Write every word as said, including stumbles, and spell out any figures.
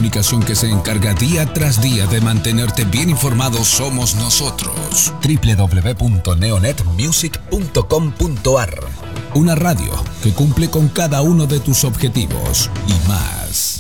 comunicación que se encarga día tras día de mantenerte bien informado somos nosotros. doble u doble u doble u punto neonet music punto com punto a r. Una radio que cumple con cada uno de tus objetivos y más.